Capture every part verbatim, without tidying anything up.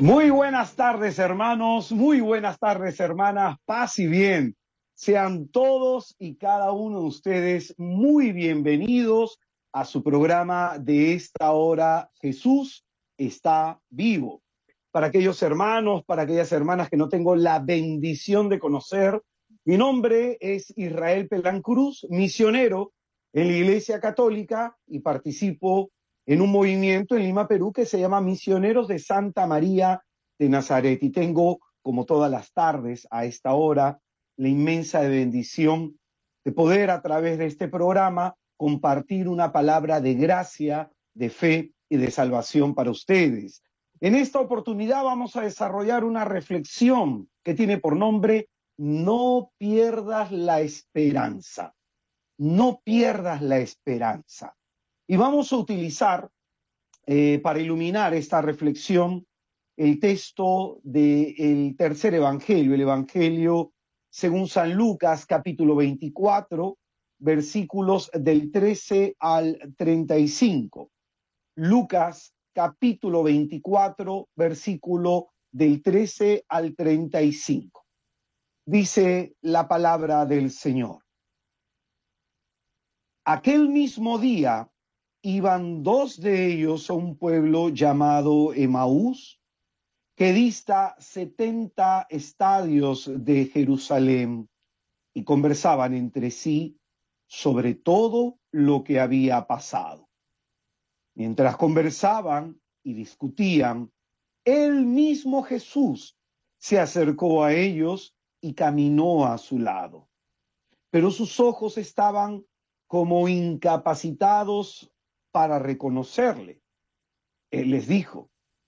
Muy buenas tardes, hermanos, muy buenas tardes, hermanas, paz y bien. Sean todos y cada uno de ustedes muy bienvenidos a su programa de esta hora, Jesús está vivo. Para aquellos hermanos, para aquellas hermanas que no tengo la bendición de conocer, mi nombre es Israel Pelán Cruz, misionero en la Iglesia Católica y participo en un movimiento en Lima, Perú, que se llama Misioneros de Santa María de Nazaret. Y tengo, como todas las tardes a esta hora, la inmensa bendición de poder a través de este programa compartir una palabra de gracia, de fe y de salvación para ustedes. En esta oportunidad vamos a desarrollar una reflexión que tiene por nombre No pierdas la esperanza. No pierdas la esperanza. Y vamos a utilizar eh, para iluminar esta reflexión el texto del tercer evangelio, el evangelio según San Lucas, capítulo veinticuatro, versículos del trece al treinta y cinco. Lucas, capítulo veinticuatro, versículo del trece al treinta y cinco. Dice la palabra del Señor. Aquel mismo día iban dos de ellos a un pueblo llamado Emaús, que dista setenta estadios de Jerusalén, y conversaban entre sí sobre todo lo que había pasado. Mientras conversaban y discutían, el mismo Jesús se acercó a ellos y caminó a su lado. Pero sus ojos estaban como incapacitados para reconocerle. Él les dijo: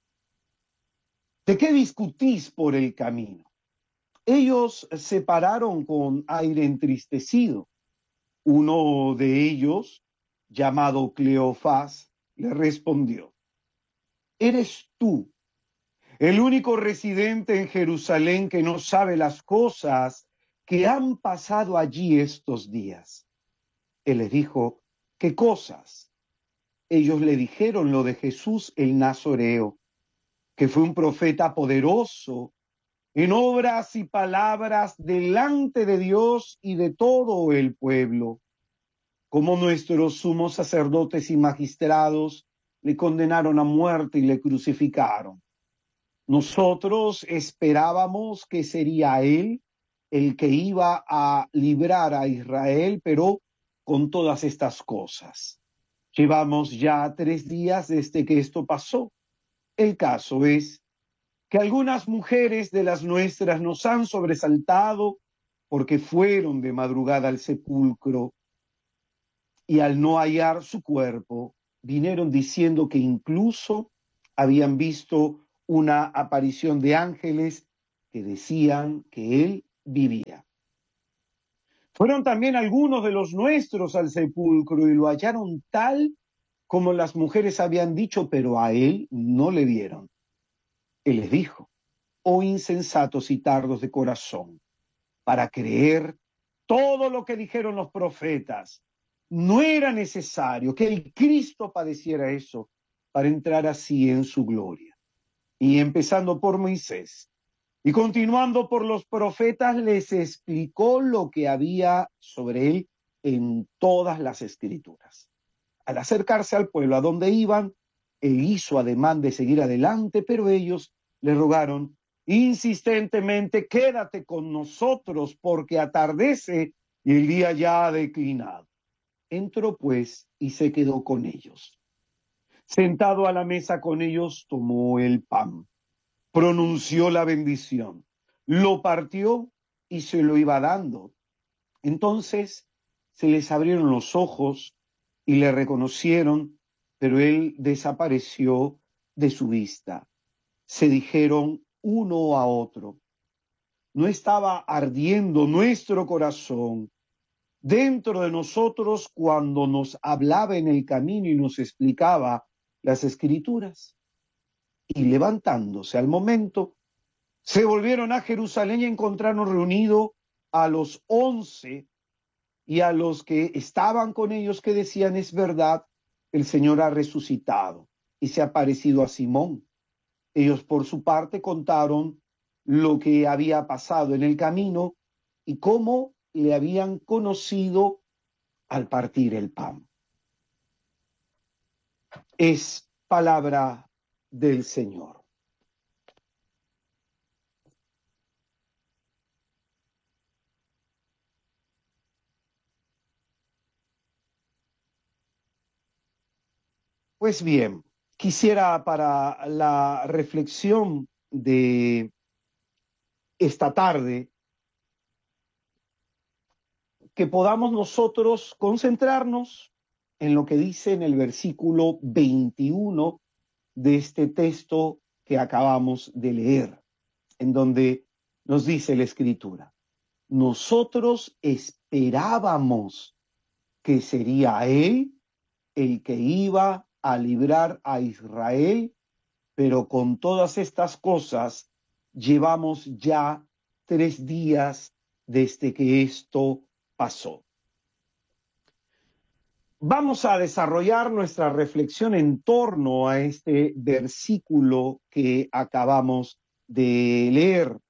¿de qué discutís por el camino? Ellos se pararon con aire entristecido. Uno de ellos, llamado Cleofás, le respondió: ¿eres tú el único residente en Jerusalén que no sabe las cosas que han pasado allí estos días? Él les dijo: ¿qué cosas? Ellos le dijeron lo de Jesús el Nazoreo, que fue un profeta poderoso en obras y palabras delante de Dios y de todo el pueblo. Como nuestros sumos sacerdotes y magistrados le condenaron a muerte y le crucificaron. Nosotros esperábamos que sería él el que iba a librar a Israel, pero con todas estas cosas. Llevamos ya tres días desde que esto pasó. El caso es que algunas mujeres de las nuestras nos han sobresaltado porque fueron de madrugada al sepulcro y al no hallar su cuerpo, vinieron diciendo que incluso habían visto una aparición de ángeles que decían que él vivía. Fueron también algunos de los nuestros al sepulcro y lo hallaron tal como las mujeres habían dicho, pero a él no le vieron. Él les dijo: oh insensatos y tardos de corazón, para creer todo lo que dijeron los profetas. No era necesario que el Cristo padeciera eso para entrar así en su gloria. Y empezando por Moisés y continuando por los profetas, les explicó lo que había sobre él en todas las escrituras. Al acercarse al pueblo a donde iban, él hizo ademán de seguir adelante, pero ellos le rogaron insistentemente: quédate con nosotros porque atardece y el día ya ha declinado. Entró pues y se quedó con ellos. Sentado a la mesa con ellos, tomó el pan, pronunció la bendición, lo partió y se lo iba dando. Entonces se les abrieron los ojos y le reconocieron, pero él desapareció de su vista. Se dijeron uno a otro: ¿no estaba ardiendo nuestro corazón dentro de nosotros cuando nos hablaba en el camino y nos explicaba las escrituras? Y levantándose al momento, se volvieron a Jerusalén y encontraron reunido a los once y a los que estaban con ellos, que decían: es verdad, el Señor ha resucitado y se ha aparecido a Simón. Ellos por su parte contaron lo que había pasado en el camino y cómo le habían conocido al partir el pan. Es palabra del Señor. Pues bien, quisiera para la reflexión de esta tarde que podamos nosotros concentrarnos en lo que dice en el versículo veintiuno de este texto que acabamos de leer, en donde nos dice la Escritura: nosotros esperábamos que sería Él el que iba a librar a Israel, pero con todas estas cosas llevamos ya tres días desde que esto pasó. Vamos a desarrollar nuestra reflexión en torno a este versículo que acabamos de leer.